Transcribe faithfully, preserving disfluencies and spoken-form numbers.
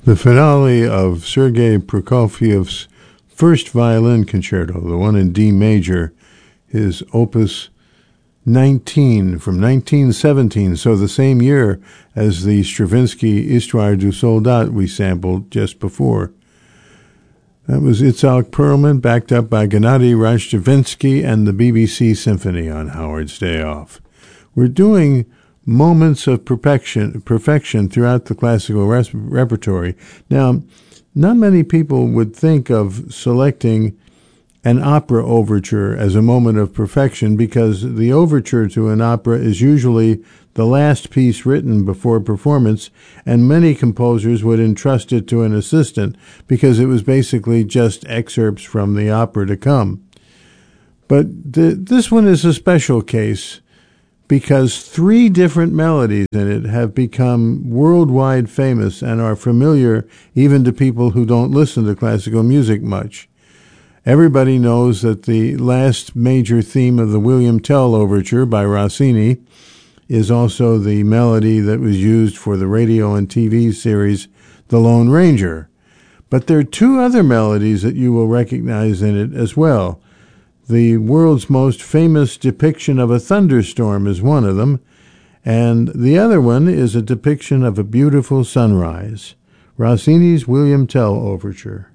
The finale of Sergei Prokofiev's first violin concerto, the one in D major, his opus nineteen from nineteen seventeen, so the same year as the Stravinsky Histoire du Soldat we sampled just before. That was Itzhak Perlman, backed up by Gennady Rashtavinsky and the B B C Symphony on Howard's Day Off. We're doing moments of perfection, perfection throughout the classical res- repertory. Now, not many people would think of selecting an opera overture as a moment of perfection, because the overture to an opera is usually the last piece written before performance, and many composers would entrust it to an assistant because it was basically just excerpts from the opera to come. But th- this one is a special case because three different melodies in it have become worldwide famous and are familiar even to people who don't listen to classical music much. Everybody knows that the last major theme of the William Tell Overture by Rossini is also the melody that was used for the radio and T V series The Lone Ranger. But there are two other melodies that you will recognize in it as well. The world's most famous depiction of a thunderstorm is one of them, and the other one is a depiction of a beautiful sunrise. Rossini's William Tell Overture.